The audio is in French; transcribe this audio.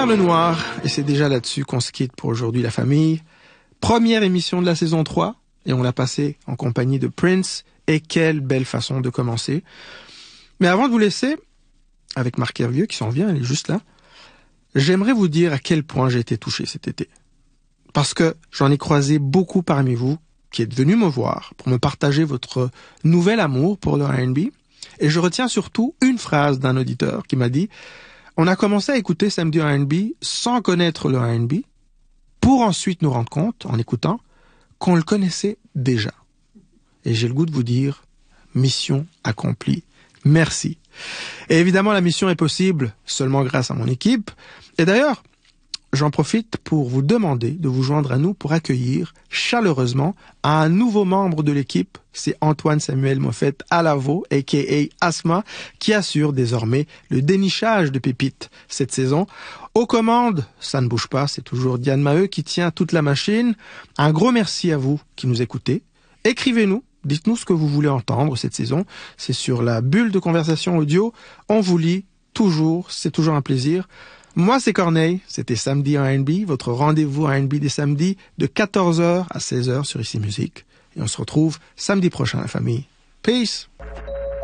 Perle Noire, et c'est déjà là-dessus qu'on se quitte pour aujourd'hui, la famille. Première émission de la saison 3, et on l'a passée en compagnie de Prince, et quelle belle façon de commencer. Mais avant de vous laisser, avec Marc Hervieux qui s'en vient, elle est juste là, j'aimerais vous dire à quel point j'ai été touché cet été. Parce que j'en ai croisé beaucoup parmi vous qui êtes venus me voir pour me partager votre nouvel amour pour le R&B. Et je retiens surtout une phrase d'un auditeur qui m'a dit « On a commencé à écouter Samedi R&B sans connaître le R&B, pour ensuite nous rendre compte, en écoutant, qu'on le connaissait déjà. » Et j'ai le goût de vous dire « Mission accomplie. Merci. » Et évidemment, la mission est possible seulement grâce à mon équipe. Et d'ailleurs, j'en profite pour vous demander de vous joindre à nous pour accueillir chaleureusement un nouveau membre de l'équipe. C'est Antoine Samuel Moffett Alavo, a.k.a. Asma, qui assure désormais le dénichage de pépites cette saison. Aux commandes, ça ne bouge pas, c'est toujours Diane Maheu qui tient toute la machine. Un gros merci à vous qui nous écoutez. Écrivez-nous. Dites-nous ce que vous voulez entendre cette saison. C'est sur la bulle de conversation audio. On vous lit toujours. C'est toujours un plaisir. Moi, c'est Corneille. C'était Samedi R&B, votre rendez-vous R&B des samedis de 14h à 16h sur Ici Musique. Et on se retrouve samedi prochain, la famille. Peace!